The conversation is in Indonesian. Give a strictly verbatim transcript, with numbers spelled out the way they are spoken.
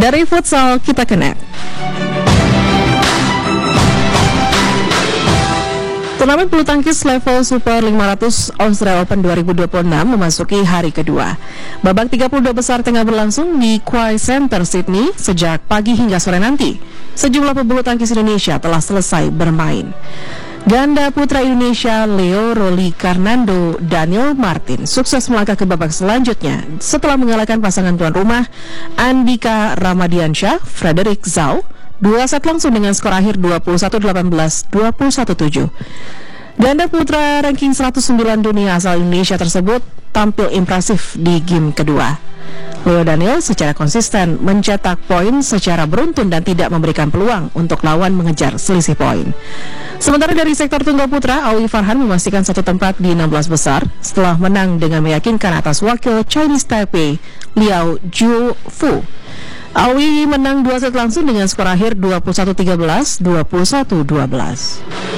Dari futsal kita connect. Turnamen bulu tangkis level Super lima ratus Australia Open dua ribu dua puluh enam memasuki hari kedua. Babak tiga puluh dua besar tengah berlangsung di Quay Center Sydney sejak pagi hingga sore nanti. Sejumlah pebulu tangkis Indonesia telah selesai bermain. Ganda putra Indonesia Leo Roli Karnando Daniel Martin sukses melangkah ke babak selanjutnya setelah mengalahkan pasangan tuan rumah Andika Ramadiansyah Frederick Zhao dua set langsung dengan skor akhir dua puluh satu delapan belas, dua puluh satu tujuh. Ganda putra ranking seratus sembilan dunia asal Indonesia tersebut tampil impresif di game kedua. Leo Daniel secara konsisten mencetak poin secara beruntun dan tidak memberikan peluang untuk lawan mengejar selisih poin. Sementara dari sektor tunggal putra, Awi Farhan memastikan satu tempat di enam belas besar setelah menang dengan meyakinkan atas wakil Chinese Taipei Liao Jufu. Awi menang dua set langsung dengan skor akhir dua puluh satu tiga belas, dua puluh satu dua belas.